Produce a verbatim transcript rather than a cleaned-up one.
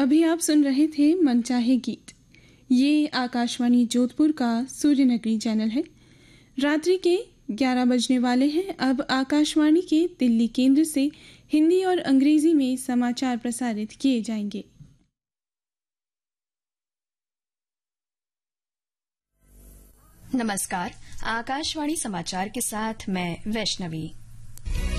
अभी आप सुन रहे थे मनचाहे गीत। ये आकाशवाणी जोधपुर का सूर्यनगरी चैनल है। रात्रि के ग्यारह बजने वाले हैं। अब आकाशवाणी के दिल्ली केंद्र से हिंदी और अंग्रेजी में समाचार प्रसारित किए जाएंगे। नमस्कार, आकाशवाणी समाचार के साथ मैं वैष्णवी।